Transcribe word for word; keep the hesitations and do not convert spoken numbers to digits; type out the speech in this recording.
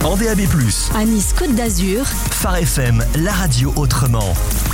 en D A B plus. À Nice Côte d'Azur. Phare F M, la radio autrement.